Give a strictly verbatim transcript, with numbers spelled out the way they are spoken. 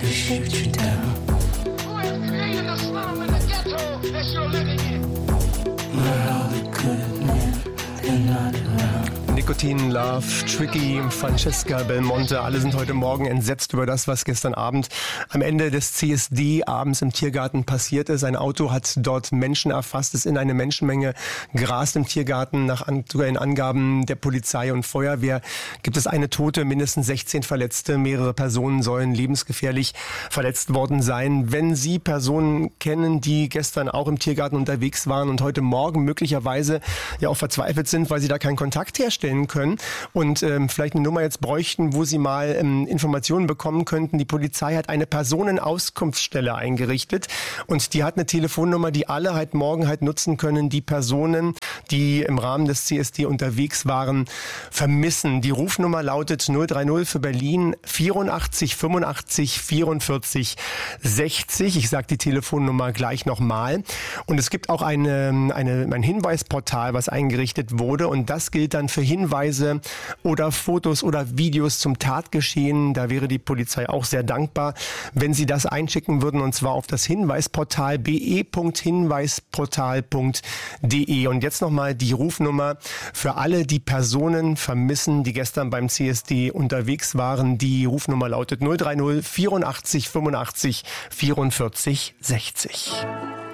shoot you down. Who has created the slum and the ghetto that you're living in? Where all the good men, they're not around. Nicotine Love, Tricky, Francesca Belmonte, alle sind heute Morgen entsetzt über das, was gestern Abend am Ende des C S D abends im Tiergarten passiert ist. Ein Auto hat dort Menschen erfasst, ist in eine Menschenmenge gerast im Tiergarten. Nach aktuellen Angaben der Polizei und Feuerwehr gibt es eine Tote, mindestens sechzehn Verletzte. Mehrere Personen sollen lebensgefährlich verletzt worden sein. Wenn Sie Personen kennen, die gestern auch im Tiergarten unterwegs waren und heute Morgen möglicherweise ja auch verzweifelt sind, weil sie da keinen Kontakt herstellen können und ähm, vielleicht eine Nummer jetzt bräuchten, wo sie mal ähm, Informationen bekommen könnten. Die Polizei hat eine Personenauskunftsstelle eingerichtet und die hat eine Telefonnummer, die alle halt morgen halt nutzen können, die Personen, die im Rahmen des C S D unterwegs waren, vermissen. Die Rufnummer lautet null drei null für Berlin vierundachtzig fünfundachtzig vierundvierzig sechzig. Ich sage die Telefonnummer gleich nochmal. Und es gibt auch eine, eine, ein Hinweisportal, was eingerichtet wurde und das gilt dann für Hinweise oder Fotos oder Videos zum Tatgeschehen. Da wäre die Polizei auch sehr dankbar, wenn Sie das einschicken würden, und zwar auf das Hinweisportal b e punkt hinweisportal punkt d e. Und jetzt nochmal die Rufnummer für alle, die Personen vermissen, die gestern beim C S D unterwegs waren. Die Rufnummer lautet null drei null vierundachtzig fünfundachtzig vierundvierzig sechzig.